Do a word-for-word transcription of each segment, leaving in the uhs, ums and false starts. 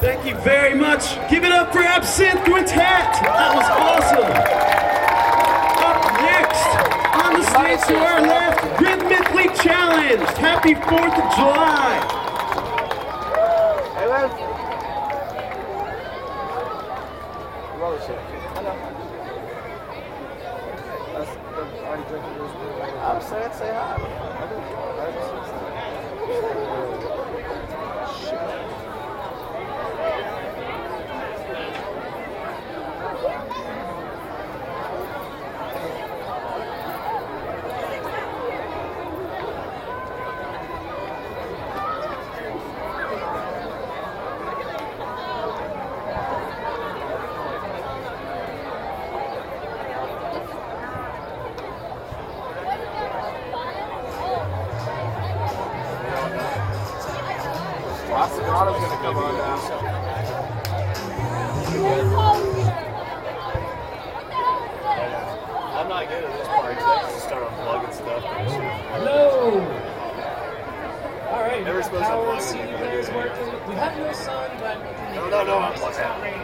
Thank you very much. Give it up for Absinthe Quintet. That was awesome. Up next, on the stage to our left, Rhythmically Challenged. Happy fourth of July. Hey, Liz. Roll the shit. That's already drinking this. I'm saying, say hi. Oscar's gonna come on now. I'm not good at this part except to start unplugging stuff. Hello! Alright, Never supposed to power unplug C D it. players working. We have no sun, but No, no, no, I'm it's not raining.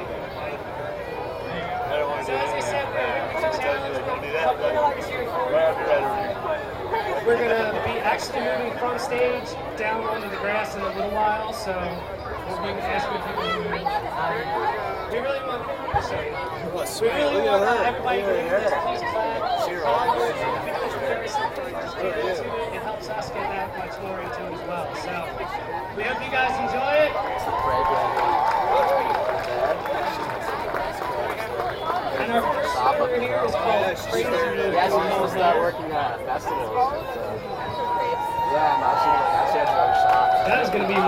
I don't want to So do as I that. said, we're I'm telling you, they're going to do that. couple But hours here for right after that, We're gonna be actually moving from stage down onto the grass in a little while, so we'll bring ask you if you can move. Um, we really want to show you. oh, We sweet. really Look want at her. everybody to Look use at this her. piece of flag. She rocked it. Very simple. Just get into it. It helps us get that much more into it as well. So we hope you guys enjoy it. And our first song here is called Crazy. Yeah, she's supposed to start working at festivals. So. Yeah, now she, now she has her own shop. That is going to be